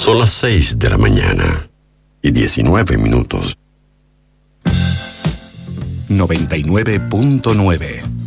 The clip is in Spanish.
Son las 6 de la mañana y 19 minutos. 99.9